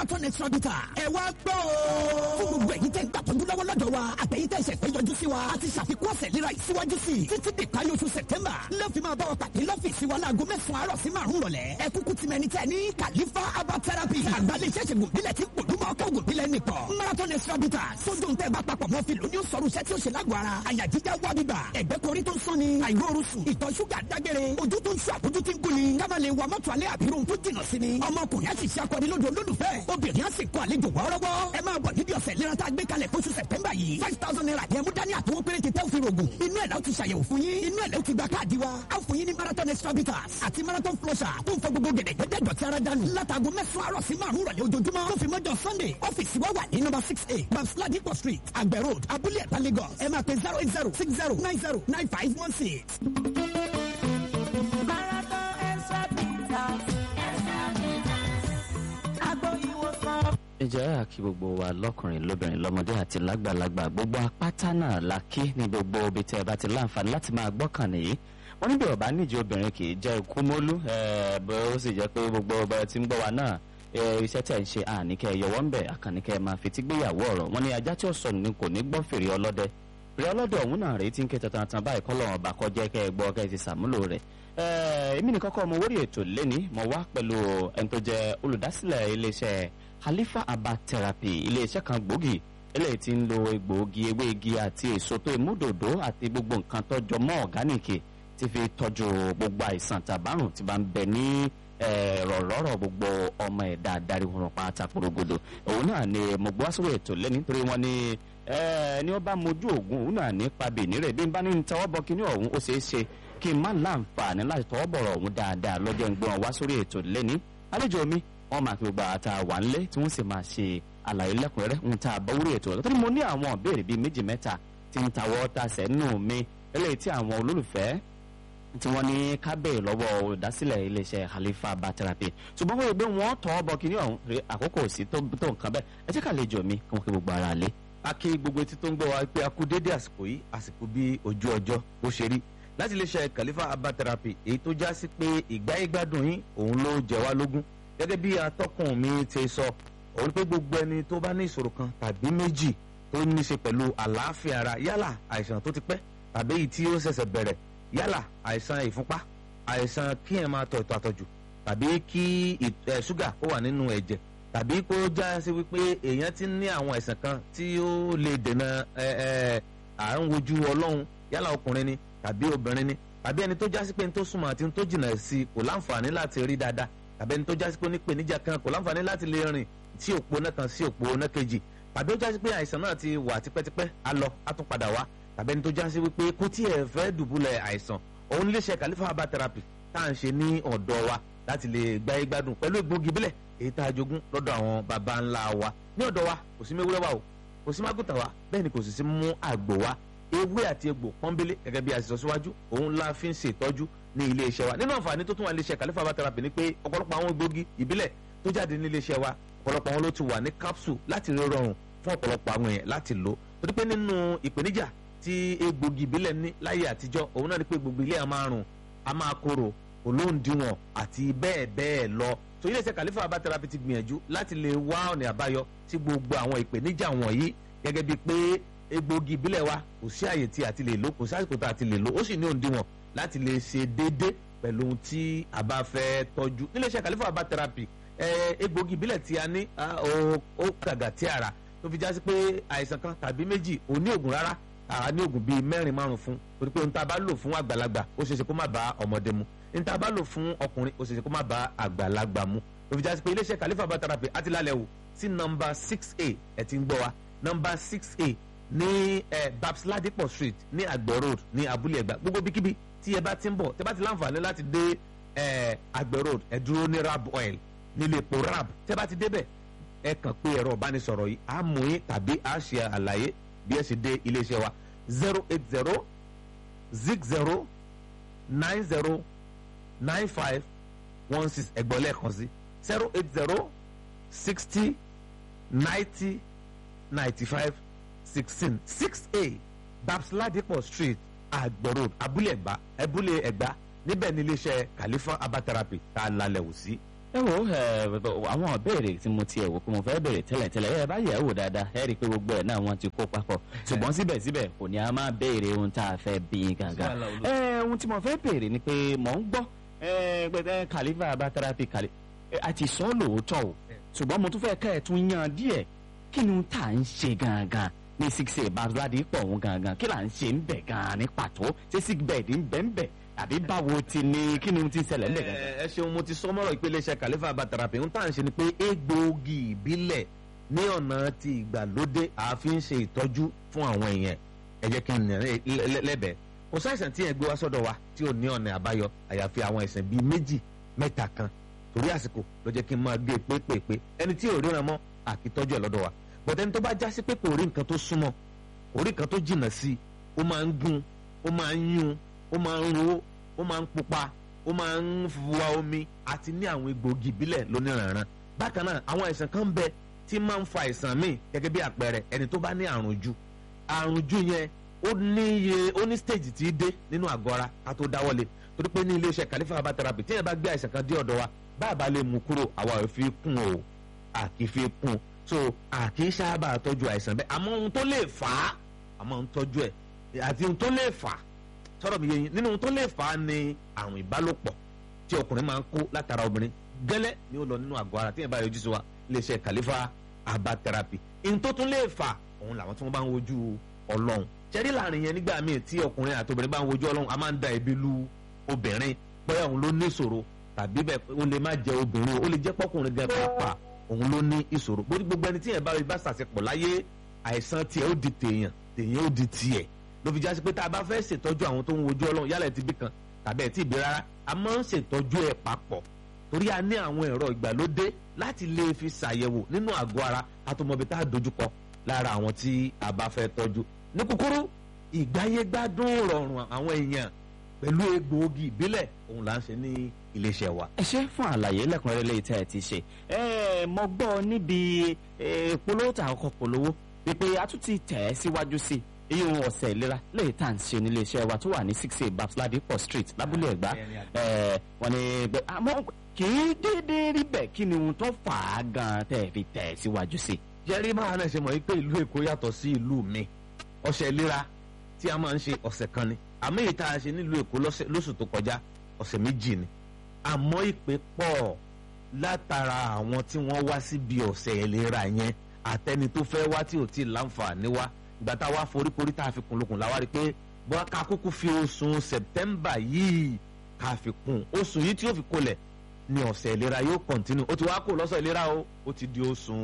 marathon extra bitter. ẹ wá gbọ́ o. fún gbogbo ẹ̀yin tẹ́ ń gbàtọ́jú lọ́wọ́ lọ́dọ̀ wa àtẹ̀yin tẹ́ ṣẹ̀ pé yọjú sí wa a ti ṣàfikún ọ̀sẹ̀ léra ìsíwájú sí i títí di ìparí oṣù September lọ́ọ̀fì máa bá wa pàdé lọ́fíìsì wa láago 9 àárọ̀ sí 5 rọ̀lẹ́. ẹ kúkú ti mẹni tẹ́ ní Khalifa herbal therapy àgbálẹ̀ iṣẹ́ ṣègùn bílẹ̀ tí gbòdúmọ̀ ọkọ̀ ògùn bílẹ̀ nìkan. marathon extra bitter sójú ń tẹ́ bá papọ̀ mọ́ fi lóní sọ̀rọ̀ iṣẹ́ tí ó ṣe lágọ̀ọ́ ara àyà jíjá wá bíbà ẹ̀gbẹ́ korí tó ń sán ni àìróorun sùn ìtọ̀ ṣúgà dágbére ojú tó ń ṣú àbójú tí ń gún ni ká má lè wa mọ́tò alẹ́ àbírò tó jìnnà sí ni ọmọkùnrin á sì ṣe akọni lójú olólùfẹ́ obìnrin á sì kọ àlejò wọ́ọ́rọ́wọ́ ẹ máa bọ̀ níbi ọ̀sẹ̀ ìlera tá a gbé kalẹ̀ fóṣù September yìí 5,000 naira ní ẹmú dání àtọwọ́ péréte tẹ́ òfin rògùn inú ẹ̀ la ó ti ṣàyẹ̀wò fún yín inú ẹ̀ la ó ti gba káàdì wa á fún yín ní marathon extra bitters àti marathon flusher tó ń fọ gbogbo gẹ̀dẹ̀gẹ̀dẹ̀ dọ̀tí ara dànù látago 9 àárọ̀ sí 5 rọ̀lẹ́ ojoojúmọ́ tó fi mọ́jọ Sunday ọ́fíìsì wa wà ní number 6A Babsla Depot Street Àgbẹ̀ Road Abúlé Ẹ̀ta Lagos ẹ máa pe 08060909516. ǹjẹ́ àkí gbogbo wa lọ́kùnrin lóbìnrin lọ́mọdé àti lágbàlagbà gbogbo apáta náà la kí ní gbogbo ibi tí ẹ bá ti láǹfààní láti máa gbọ́kàn nìyí wọ́n níbi ọ̀bá níjẹ́ obìnrin kì í jẹ́ ikú mólú bó sì jẹ́ pé gbogbo ọba tí ń gbọ́ wa náà iṣẹ́ tẹ̀ ń ṣe àníkẹ́ yọwọ́ ń bẹ̀ àkànníkẹ́ máa fi tí gbéyàwó ọ̀rọ̀ wọn ni ajá tí ó sọnù ni kò ní gbọ́ fèrè ọlọ́dẹ fèrè ọlọ́dẹ ọ̀hún náà rèé tí ń ké tantan báyìí kọ́ lọ́wọ́ ọba kọjá kẹ́ ẹ gbọ́ kẹ́ ẹ ti sàmúlò rẹ̀ èmi ní kọ́kọ́ mo wórí ètò lẹ́ni mo wá pẹ̀lú ẹni tó jẹ́ olùdásílẹ̀ iléeṣẹ́ Khalifa herbal therapy iléeṣẹ́ kan gbòógì eléyìí tí ń lo egbòogi ewé igi àti èso tó ìmúdòdó àti gbogbo nǹkan tó jọ mọ́ ọ̀gáníìkì tí fi tọ́jú gbogbo àìsàn tàbárùn tí bá ń bẹ ní rọ̀rọ̀rọ̀ gbogbo ọmọ ẹ̀dá adarí wọn pátá porogodo òun náà ni mo gbọ́ sórí ètò lẹ́ni nítorí wọn ni ẹni ó bá mojú ògùn òun náà ní pabì nírẹ̀ bí n bá ní tọwọ́ bọ kíní ọ̀hún ó ṣeé ṣe kí n má láǹfààní láti tọwọ́ bọ̀rọ̀ ọ̀hún dáadáa lọ́jọ́ ń gbọ́n wá sórí ètò lẹ́ni àlejò mi wọ́n máa fi gbogbo àtà wà ńlé tí wọ́n sì máa ṣe àlàyé lẹ́kùnrẹ́rẹ́ ń ta àbọ̀wúrí ètò ọ̀tọ̀ tó ní mo ní àwọn ìbéèrè bíi 2-3 tí ń tawọ́ tasẹ̀ nù mí eléyìí tí àwọn olólùfẹ́ tí wọ́n ní kábẹ́ lọ́wọ́ olùdásílẹ̀ iléeṣẹ́ Khalifa herbal therapy ṣùgbọ́n wọ́n yẹ pé wọ́n tọ́ bọ kíní ọ̀hún rí àkókò sí tó nǹkan bẹ́ẹ̀ ẹ jẹ́ ká àlejò mi kí wọ́n kí gbogbo ara lé. a kí gbogbo etí tó ń gbọ́ wa pé a kú dédé àsìkò yìí àsìkò bí ojú ọjọ́ ó ṣe rí láti iléeṣẹ́ Khalifa herbal therapy èyí tó já sí pé ìgbáyégbádùn yín òun ló jẹ wá lógún gẹ́gẹ́ bí atọ́kùn mi ti sọ òun pé gbogbo ẹni tó bá ní ìṣòro kan tàbí méjì tó ní í ṣe pẹ̀lú àlàáfíà ara yálà àìsàn tó ti pẹ́ tàbí èyí tí ó ṣẹ̀ṣẹ̀ bẹ̀rẹ̀ yálà àìsàn ìfúnpá àìsàn kí ẹ máa tọ̀ ìtọ̀ àtọ̀jù tàbí kí ṣúgà ó wà nínú ẹ̀jẹ̀ tàbí kó já sí wípé èèyàn ti ní àwọn àìsàn kan tí ó lè dènà àrùn wojú ọlọ́run yálà ọkùnrin ni tàbí obìnrin ni tàbí ẹni tó já sí pé ní tó súnmọ́ àti ní tó jìnnà sí kò láǹfààní láti rí dáadáa tàbí ẹni tó já sí pé ní ìpèníjà kan kò láǹfààní láti lè rìn sí òpó náà kan sí òpó náà kejì tàbí ó já sí pé àìsàn náà ti wà tipẹ́tipẹ́ á lọ á tún padà wá tàbí ẹni tó já sí wípé kó tí ẹ fẹ́ dùbúlẹ̀ àìsàn òun iléeṣẹ́ Khalifa herbal therapy tá à ń ṣe ní ọ̀dọ̀ wa láti lè gbáyé gbádùn pẹ̀lú egbògi bílẹ̀ èyí tá a jogún lọ́dọ̀ àwọn baba ńlá wa ní ọ̀dọ̀ wa kò sí mewúrẹ́ wa o kò sí mágùtà wa bẹ́ẹ̀ ni kò sì sí mú àgbò wa ewé àti egbò pọ́nbélé gẹ́gẹ́ bí a ti sọ síwájú òun la fi ń ṣe ìtọ́jú ní iléeṣẹ́ wa nínú àǹfààní tó tún wà ní iléeṣẹ́ Khalifa herbal therapy ni pé ọ̀pọ̀lọpọ̀ àwọn egbògi ìbílẹ̀ tó jáde ní iléeṣẹ́ wa ọ̀pọ̀lọpọ̀ àwọn ló ti wà ní capsule láti rí rọrùn fún ọ̀pọ̀lọpọ̀ àwọn èèyàn láti lò torí pé nínú ìpèníjà tí egbògi ìbílẹ̀ ní láyé àtijọ́ òun náà ni pé gbogbo ilé a máa rùn a máa korò olóńdíwọ̀n àti bẹ́ẹ̀ bẹ́ẹ̀ lọ so iléeṣẹ́ Khalifa herbal therapy ti gbìyànjú láti lè wá ọ̀nà àbáyọ sí gbogbo àwọn ìpèníjà wọ̀nyí gẹ́gẹ́ bíi pé egbògi ìbílẹ̀ wa kò sí àyè tí a ti lè lò kò sí àsìkò tí a ti lè lò ó sì ní òǹdíwọ̀n láti lè ṣe déédé pẹ̀lú ohun tí a bá fẹ́ tọ́jú níléeṣẹ́ Khalifa herbal therapy egbògi ìbílẹ̀ tí a ní ó gàgà tí ara tó fi já sí pé àìsàn kan tàbí méjì ò ní ògùn rárá a ní ògùn bíi 4-5 fún torí pé ohun tá a bá lò fún àgbàlagbà ó ṣeéṣe kó má bá ọmọdé mu ohun tá a bá lò fún ọkùnrin ó ṣeéṣe kó má bá àgbàlagbà mu tó fi já sí pé iléeṣẹ́ Khalifa herbal therapy àti lálẹ́ wò sí nọ́mbà 6A ẹ̀ ti ń gbọ́ wa nọ́mbà 6A ní Babsla Depot Street ní Àgbẹ̀ Road ní Abúlé Ẹ̀gbá gbogbo bíkíbi tí ẹ bá ti ń bọ̀ tẹ bá ti láǹfààní láti dé Àgbẹ̀ Road ẹ dúró ní Rab Oil nílé epo Rab tẹ bá ti débẹ̀ ẹ kàn pé ẹ̀rọ ìbánisọ̀rọ̀ yìí á mú yín tàbí á ṣe àlàyé bí ẹ sì dé iléeṣẹ́ wa 080 60 90 95 16 ẹ̀gbọ́n lẹ́ẹ̀kan sí 080 60 90 95 16 6A Babsla Depot Street Àgbẹ̀ Road Abúlé Ẹ̀gbá níbẹ̀ ní iléeṣẹ́ Khalifa herbal therapy tá a lálẹ́ wò sí ẹ wo àwọn ìbéèrè tí mo ti ẹ̀ wò pé mo fẹ́ béèrè tẹ́lẹ̀tẹ́lẹ̀ ẹ bá yẹ̀ wò dáadáa ẹ rí i pé gbogbo ẹ̀ náà wọ́n ti kó papọ̀ ṣùgbọ́n síbẹ̀síbẹ̀ kò ní a máa béèrè ohun tá a fẹ́ bí gàgà ohun tí mo fẹ́ béèrè ni pé mò ń gbọ́ pé Khalifa Herbal Therapy àti sọ lóòótọ́ o ṣùgbọ́n mo tún fẹ́ kẹ́ ẹ̀ tún yan díẹ̀ kí ni tá à ń ṣe gangan ní 6A Babs Ladipo òun gangan kí là ń ṣe ń bẹ̀ gan-an ní pàtó ṣé sick bed ń bẹ̀ ń bẹ̀ àbí báwo ti ni kí ni ti ṣẹlẹ̀ ńlẹ̀ gangan. ẹ ṣeun mo ti sọ mọ́rọ̀ ìpele iṣẹ́ Khalifa Herbal Therapy ohun tá à ń ṣe ni pé egbòogi ìbílẹ̀ ní ọ̀nà ti ìgbàlódé àfi ń ṣe ìtọ́jú fún àwọn èèyàn ẹ jẹ́ kí n lẹ́bẹ̀ẹ́ kò sáìsàn tí ẹ gbé wá sọ́dọ̀ wa tí ò ní ọ̀nà àbáyọ àyàfi àwọn àìsàn bíi 2-3 kan torí àsìkò ló jẹ́ kí n máa gbé pépèpé ẹni tí ò ríran mọ́ àkìtọ́jú ẹ̀ lọ́dọ̀ wa bọ̀dẹ́ni tó bá já sí pé kò rí nǹkan tó súnmọ́ kò rí nǹkan tó jìnnà sí ó máa ń gún ó máa ń yún ó máa ń ro ó máa ń pupa ó máa ń wa omi àti ní àwọn egbòogi ìbílẹ̀ lóníranran bákan náà àwọn àìsàn kan bẹ tí máa ń fa àìsàn míì gẹ́gẹ́ bí àpẹẹrẹ ẹni tó bá ní àrùn jù yẹn ó ní stage tí í dé nínú àgọ́ ara ká tó dáwọ́lé torí pé ní iléeṣẹ́ Khalifa Herbal Therapy tí yẹn bá gbé àìsàn kan dé ọ̀dọ̀ wa báàbá lè mú kúrò àwa ò fi kún o àkì fi kún so àkì sábà tọ́jú àìsàn bẹ́ẹ̀ àmọ́ ohun tó lè fà á àmọ́ ń tọ́jú ẹ̀ àti ohun tó lè fà á sọ̀rọ̀ mi yẹn nínú ohun tó lè fà á ni àrùn ìbálòpọ̀ tí ọkùnrin máa ń kó látara obìnrin gẹ́lẹ́ ni ó lọ nínú àgọ́ ara tí yẹn bá yọjú sí wa iléeṣẹ́ Khalifa Herbal Therapy ohun tó tún lè fà òun làwọn tí wọ́n bá ń wojú Ọlọ́run ṣẹ́rí láàrin yẹn nígbà míì tí ọkùnrin àti obìnrin bá ń wojú Ọlọ́run a máa ń da ibi lu obìnrin bóyá òun ló ní ìṣòro tàbí bẹ́ẹ̀ ó lè má jẹ́ obìnrin ó lè jẹ́ pọ́kùnrin gan pàápàá òun ló ní ìṣòro gbogbo ẹni tí yẹn bá rí bá ṣàṣepọ̀ láyé àìsàn tiẹ̀ ó di tèèyàn ó di tiẹ̀ ló fi jásí pé tá a bá fẹ́ ṣètọ́jú àwọn tó ń wojú Ọlọ́run yálà ẹ̀ ti bí kan tàbí ẹ̀ tí ì bí rárá a máa ń ṣètọ́jú ẹ̀ papọ̀ torí a ní àwọn ẹ̀rọ ìgbàlódé láti lè fi ṣàyẹ̀wò nínú àgọ́ ara àtọmọbi tá a dojúkọ lára àwọn tí a bá fẹ́ tọ́jú ní kúkúrú ìgbáyégbádùn rọrùn àwọn èèyàn pẹ̀lú egbòogi ìbílẹ̀ òun là ń ṣe ní iléeṣẹ́ wa. ẹ ṣé fún àlàyé lẹ́kùnrẹ́rẹ́ lẹ́yìn tí ẹ ti ṣe mo gbọ́ níbi polówó tà ọkọ̀ polówó wípé a tún ti tẹ̀ ẹ́ síwájú sí i èyí ohun ọ̀sẹ̀ ìlera lẹ́yìn tá à ń ṣe ní iléeṣẹ́ wa tó wà ní 6A Babs Ladipo Street lábúlé Ẹ̀gbá wọ́n ní àmọ́ kì í déédéé rí bẹ́ẹ̀ kí ni ohun tó fà á gan-an tẹ̀ fi tẹ̀ ẹ́ síwájú sí i. jẹ́rí máa náà ṣe mọ̀ wípé ìlú Èkó yàtọ̀ sí ìlú mi ọ̀sẹ̀ ìlera tí a máa ń ṣe ọ̀sẹ̀ kan ni àmọ́ èyí tá a ṣe nílùú Èkó lóṣù tó kọjá ọ̀sẹ̀ 2 ni àmọ́ ìpè pọ̀ látara àwọn tí wọ́n wá síbi ọ̀sẹ̀ ìlera yẹn àtẹni tó fẹ́ wá tí ò tí ì láǹfààní wá ìgbà tá a wá foríkorí tá a fi kún lókun la wá rí i pé bọ́ ká kúkú fi oṣù September yìí ká fi kún oṣù yìí tí yóò fi kolẹ̀ ni ọ̀sẹ̀ ìlera yóò kọ̀ntínú ó ti wá kó lọ́sọ̀ ìlera ó ti di oṣù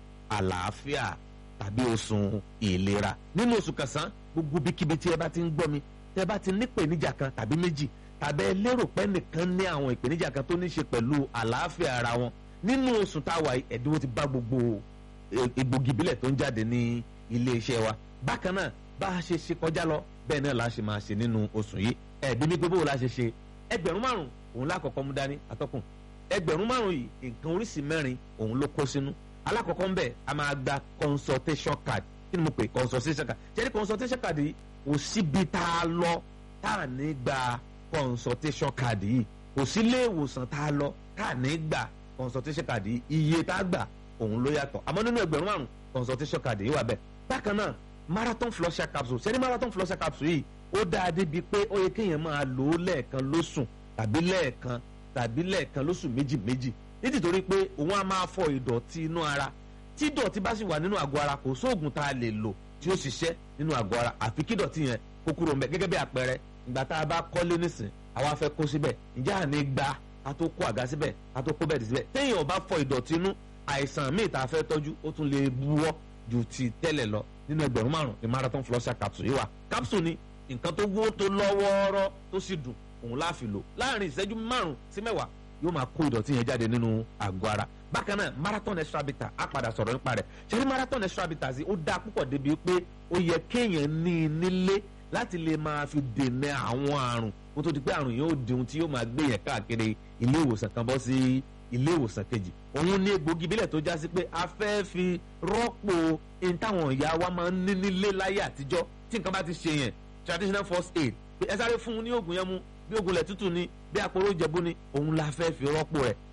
àlàáfíà tàbí oṣù ìlera nínú oṣù kẹsàn-án gbogbo bíkíbi tí ẹ bá ti ń gbọ́ mi tẹ́ bá ti ní ìpèníjà kan tàbí méjì tàbí ẹ lérò pé nìkan ní àwọn ìpèníjà kan tó ní ṣe pẹ̀lú àlàáfíà ara wọn nínú oṣù táwa ẹ̀dínwó ti bá gbogbo egbògi ìbílẹ̀ tó ń jáde ní iléeṣẹ́ wa bákan náà bá a ṣe kọjá lọ bẹ́ẹ̀ náà la ṣe máa ṣe nínú oṣù yìí ẹ̀ẹ́dí ní pé bó la ṣe 5,000 òun lákọ̀ọ́kọ́ mú dání atọ́kùn 5,000 yìí nǹkan oríṣi 4 òun ló kó sínú alákọ̀ọ́kọ́ ń bẹ̀ a máa gba consultation card kí ni mo pè consultation card ṣẹ́ni consultation card yìí kò síbi tá a lọ tá a ní gba consultation card yìí kò sí ilé ìwòsàn tá a lọ tá a ní gba consultation card yìí iye tá a gbà òun ló yàtọ̀ àmọ́ nínú 5,000 consultation card yìí wà bẹ́ẹ̀ bákan náà marathon flusher capsule ṣẹ́ni marathon flusher capsule yìí ó dáa débi pé ó yẹ kéèyàn máa lò ó lẹ́ẹ̀kan lóṣù tàbí lẹ́ẹ̀kan lóṣù méjì nítorí pé òun á máa fọ ìdọ̀tí inú ara tí ìdọ̀tí bá sì wà nínú àgọ́ ara kò sóògùn tá a lè lò tí ó ṣiṣẹ́ nínú àgọ́ ara àfi kí ìdọ̀tí yẹn kó kúrò ń bẹ̀ gẹ́gẹ́ bí àpẹẹrẹ ìgbà tá a bá kọ́lé nísìn àwa fẹ́ kó síbẹ̀ ǹjẹ́ àní gba a tó kó àga síbẹ̀ a tó kó bẹ́ẹ̀dì síbẹ̀ téèyàn bá fọ ìdọ̀tí inú àìsàn míì tá a fẹ́ tọ́jú ó tún lè buwọ́ ju ti tẹ́lẹ̀ lọ nínú 5,000 ní marathon flusher capsule yìí wà capsule ni nǹkan tó wó tó lọ́wọ́ọ́rọ́ tó sì dùn òun láàfi lò láàrin ìṣẹ́jú 5 sí 10 yóò máa kó ìdọ̀tí yẹn jáde nínú àgọ́ ara bákan náà marathon extra bitter á padà sọ̀rọ̀ nípa rẹ̀ ṣé ní marathon extra bitter sí ó dáa púpọ̀ débi pé ó yẹ kéèyàn ní i nílé láti lè máa fi dènà àwọn àrùn kó tó di pé àrùn yóò di ohun tí yóò máa gbé yẹn káàkiri ilé ìwòsàn kan bọ́ sí ilé ìwòsàn kejì òun ní egbògi ìbílẹ̀ tó já sí pé a fẹ́ fi rọ́pò ohun táwọn ìyá wa máa ń ní nílé láyé àtijọ́ tí nǹkan bá ti ṣe yẹn traditional first aid pé ẹ sáré fún un ní oògùn yẹn mu bí oògùn ilẹ̀ tútù ni bí àpòrò ìjẹ̀bú ni òun la fẹ́ fi rọ́pò rẹ̀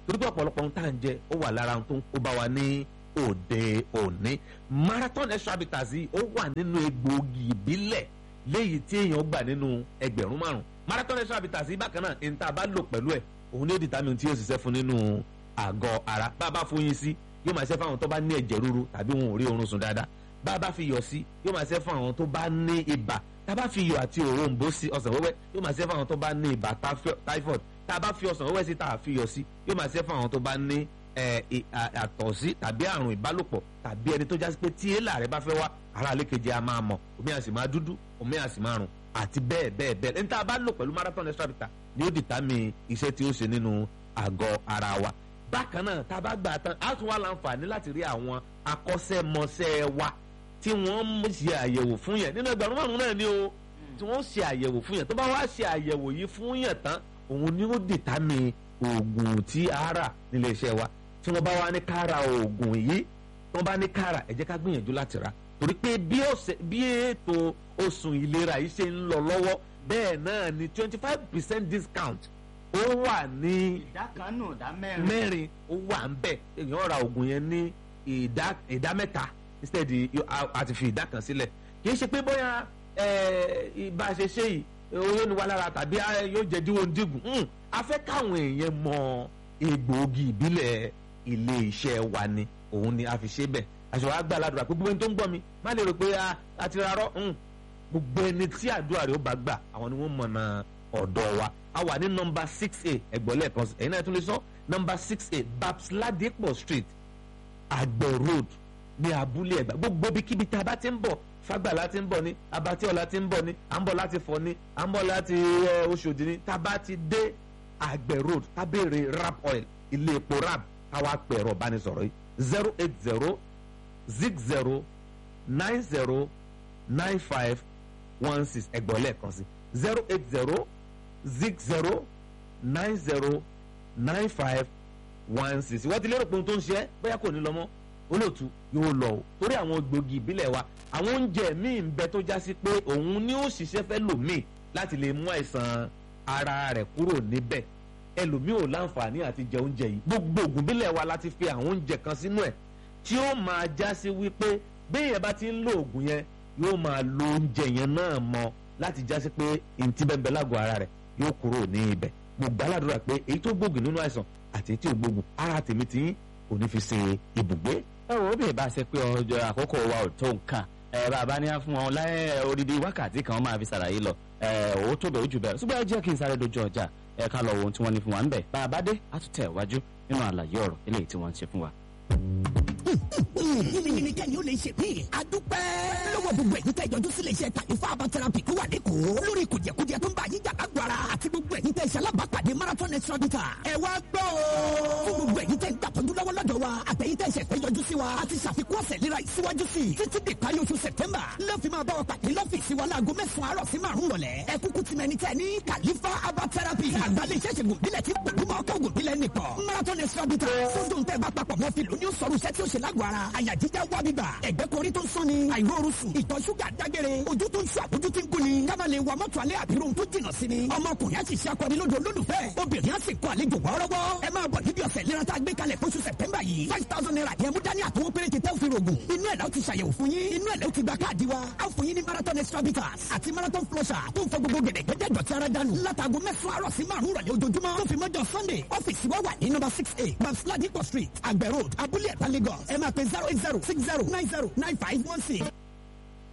torí pé ọ̀pọ̀lọpọ̀ ohun tá à ń jẹ ó wà lára ohun tó ń bá wa ní òde òní. Marathon Extra Bitters yìí ó wà nínú egbòogi ìbílẹ̀ léyìí tí èèyàn gbà nínú 5,000. Marathon Extra Bitters yìí bákan náà ní tá a bá lò pẹ̀lú ẹ̀ òun ní ó determine tí yóò ṣiṣẹ́ fún nínú àgọ́ ara. bá a bá fún yín sí yóò máa ṣe fún àwọn tó bá ní ẹ̀jẹ̀ ríru tàbí wọn ò rí oorun sùn dáadáa. bá a bá fi iyọ̀ sí yóò máa ṣe fún àwọn tó bá ní ibà. tá a bá fi iyọ̀ àti òrombó sí ọsàn wẹ́wẹ́ yóò máa ṣe fún àwọn tó bá ní ibà typhoid. tá a bá fi ọsàn wẹ́wẹ́ sí tá a fi iyọ̀ sí yóò máa ṣe fún àwọn tó bá ní àtọ̀sí tàbí àrùn ìbálòpọ̀ tàbí ẹni tó jásí pé tí èélà rẹ bá fẹ́ wá ara àlékejì a máa mọ̀ omi a sì máa dúdú omi a sì máa rùn àti bẹ́ẹ̀ bẹ́ẹ̀ bẹ́ẹ̀. ẹni tá a bá lò pẹ̀lú Marathon Extra Bitters ni ó dìtámì iṣẹ́ tí ó ṣe nínú àgọ́ ara wa. bákan náà tá a bá gbà tán a tún wá láǹfààní láti rí àwọn akọ́ṣẹ́mọṣẹ́ wa tí wọ́n ṣe àyẹ̀wò fún yẹn nínú 5,000 náà ni o tí wọ́n ṣe àyẹ̀wò fún yẹn tó bá wá ṣe àyẹ̀wò yìí fún yẹn tán òun ni ó dìtámì oògùn tí a rà nílé iṣẹ́ wa. tí wọ́n bá wá ní ká ra oògùn yìí tí wọ́n bá ní ká rà ẹ jẹ́ ká gbìyànjú láti rà torí pé bí ètò oṣù ìlera yìí ṣe ń lọ lọ́wọ́ bẹ́ẹ̀ náà ni 25% discount ó wà ní ìdá mẹ́rin ó wà ń bẹ̀ èèyàn ra oògùn yẹn ní ìdá mẹ́ta instead àti fi ìdá kan sílẹ̀ kì í ṣe pé bóyá bá a ṣe ṣe yìí owó ni wà lára tàbí yóò jẹ́ díwọ̀n dígùn a fẹ́ káwọn èèyàn mọ egbòogi ìbílẹ̀ ilé iṣẹ́ wa ni òun ni a fi ṣe bẹ́ẹ̀ àṣọ wa gbà ládùúrà pé gbogbo ẹni tó ń gbọ́ mi má lè rò pé a ti rárọ́ gbogbo ẹni tí àdúrà rẹ̀ ó bá gbà àwọn ni wọ́n mọ̀nà ọ̀dọ̀ wa a wà ní nọ́mbà 6A ẹ̀gbọ́lẹ̀ kan ẹ̀yin náà tún lè sọ nọ́mbà 6A Babs Ladipo Street Àgbẹ̀ Road ní abúlé Ẹ̀gbá gbogbo ibikíbi tá a bá ti ń bọ̀ Fágbàlá ti ń bọ̀ ní Abatíọ̀lá ti ń bọ̀ ní à ń bọ̀ láti Fọ̀ ní à ń bọ̀ láti Oṣòdì ní tá a bá ti dé Àgbẹ̀ Road tá a béèrè Rap Oil ilé epo Rap káwá pẹ̀rọ ìbánisọ̀rọ̀ yìí 080 60 90 9516 ẹgbọ́n lẹ́ẹ̀kan sí 080 60 90 9516 wọ́n ti lérò pé ohun tó ń ṣe é bóyá kò ní lọ mọ́ olóòtú yóò lọ o torí àwọn gbòógì ìbílẹ̀ wa àwọn oúnjẹ míì ń bẹ tó já sí pé òun ni ó ṣiṣẹ́ fẹ́ lòmíì láti lè mú àìsàn ara rẹ̀ kúrò níbẹ̀ ẹlòmíì ò láǹfààní àti jẹ oúnjẹ yìí gbogbo ògùn ìbílẹ̀ wa láti fi àwọn oúnjẹ kan sínú ẹ̀ tí ó máa já sí wípé béèyàn bá ti ń lo ògùn yẹn yóò máa lo oúnjẹ yẹn náà mọ láti já sí pé ntí bẹ́ẹ̀ lágọ̀ọ́ ara rẹ̀ yóò kúrò ní ibẹ̀ mo gbàládùra pé èyí tó gbógun nínú àìsàn àti èyí tí ò gbógun ara tèmi tí kò ní fi ṣe ibùgbé. ẹ wo bí ìbá ṣe pé ọjọ́ àkókò wa ò tó nǹkan bàbá ní á fún wọn láyé odidi wákàtí kan máa fi ṣàlàyé lọ ó tó bẹ̀ ó jù bẹ́ẹ̀ ṣùgbọ́n ẹ jẹ́ kí n sáré dojú ọjà ká lọ wo ohun tí wọ́n ní fún wa ń bẹ̀ bàbá dé á tún tẹ̀ wájú nínú àlàyé ọ̀rọ̀ eléyìí tí wọ́n ń ṣe fún wa. yìnyín kẹ́ni ó lè ṣe mí. a dúpẹ́ lọ́wọ́ gbogbo ẹ̀yin tẹ́ ìjọjú sílé iṣẹ́ Khalifa Herbal Therapy tó wà lẹ́kọ̀ọ́ lórí kùjẹkùjẹ tó ń bá yín jà lágbára àti gbogbo ẹ̀yin tẹ́ ìṣalábàápàdé Marathon Extra Bitters. ẹ wá gbọ́ o. fún gbogbo ẹ̀yin tẹ́ ń gbàtọ́jú lọ́wọ́ lọ́dọ̀ wa àtẹ̀yin tẹ́ ìṣẹ̀fẹ́ yọjú sí wa àti ṣàfikún ọ̀sẹ̀ lera ìsíwájú sí i títí di parí oṣù September lọ́ọ̀fì máa bá wa pàdé lọ́fíìsì wa láago 9 àárọ̀ sí 5 rọ̀lẹ́. ẹ kúkú ti mẹni tẹ́ ní Khalifa Herbal Therapy. àgbàlẹ̀ iṣẹ́ ṣègùn bílẹ̀ tí pẹ̀lú máa kọ́ ògùn bílẹ̀ nìkan. Marathon Extra Bitters. sódò ń tẹ́ bá papọ̀ mọ́ fìlú ní ó sọ̀rọ̀ iṣẹ́ tí ó ṣe lágọ̀ọ́ ara. àyà jíjá wá bíbà ẹ̀gbẹ́ korí tó ń sán ni àìróorun sùn ìtọ̀ ṣúgà dágbére ojú tó ń ṣú àbójú tí ń gún ni ká má lè wa mọ́tò alẹ́ àbíròhun tó jìnnà sí ni ọmọkùnrin á sì ṣe akọni lódò olólùfẹ́ obìnrin á sì kọ àlejò wọ́ọ́rọ́wọ́ ẹ máa bọ̀ níbi ọ̀sẹ̀ ìlera tá a gbé kalẹ̀ fóṣù September yìí 5,000 naira yẹn mú dání àtọwọ́ péréte tẹ́ òfin rògùn inú ẹ̀ lọ́ ti ṣàyẹ̀wò fún yín inú ẹ̀ lọ́ ti gba káàdì wa á fún yín ní Marathon Extra Bitters àti Marathon Flusher tó ń fọ gbogbo gẹ̀dẹ̀gẹ̀dẹ̀ dọ̀tí ara dànù látago 9 àárọ̀ sí 5 rọ̀lẹ́ ojoojúmọ́ tó fi mọ́jọ Sunday ọ́fíìsì wa wà ní nọ́mbà 6A Babs Ladipo Street Àgbẹ̀ Road Abúlé Ẹ̀ta Lagos ẹ máa pe 08060909516.